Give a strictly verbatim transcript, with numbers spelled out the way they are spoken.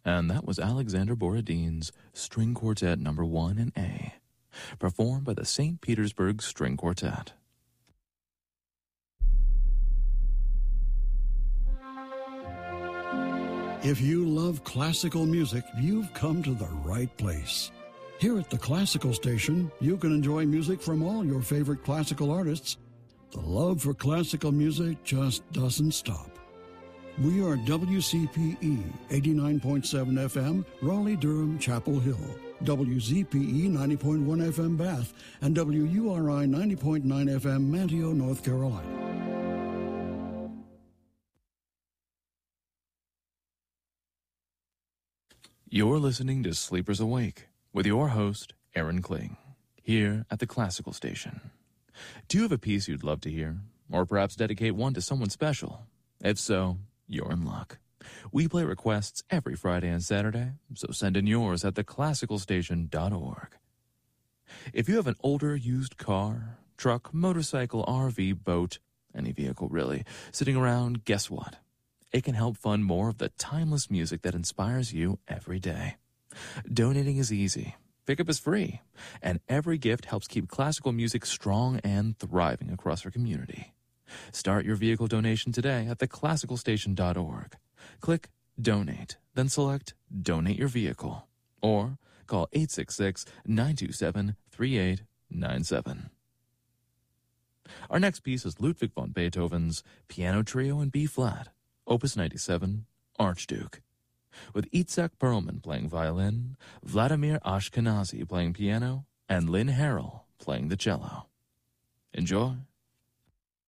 And that was Alexander Borodin's String Quartet Number One in A, performed by the Saint Petersburg String Quartet. If you love classical music, you've come to the right place. Here at the Classical Station, you can enjoy music from all your favorite classical artists. The love for classical music just doesn't stop. We are W C P E eighty-nine point seven F M, Raleigh-Durham, Chapel Hill, W Z P E ninety point one F M, Bath, and W U R I ninety point nine F M, Manteo, North Carolina. You're listening to Sleepers Awake with your host, Aaron Kling, here at the Classical Station. Do you have a piece you'd love to hear? Or perhaps dedicate one to someone special? If so, you're in luck. We play requests every Friday and Saturday, so send in yours at the classical station dot org. If you have an older used car, truck, motorcycle, R V, boat, any vehicle really, sitting around, guess what? It can help fund more of the timeless music that inspires you every day. Donating is easy, pickup is free, and every gift helps keep classical music strong and thriving across our community. Start your vehicle donation today at the classical station dot org. Click Donate, then select Donate Your Vehicle, or call eight six six, nine two seven, three eight nine seven. Our next piece is Ludwig van Beethoven's Piano Trio in B-flat, Opus ninety-seven, Archduke, with Itzhak Perlman playing violin, Vladimir Ashkenazy playing piano, and Lynn Harrell playing the cello. Enjoy.